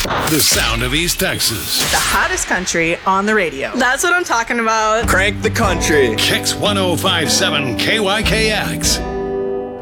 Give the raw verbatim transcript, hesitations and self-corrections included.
The sound of East Texas. The hottest country on the radio. That's what I'm talking about. Crank the country. Kicks one oh five point seven K Y K X.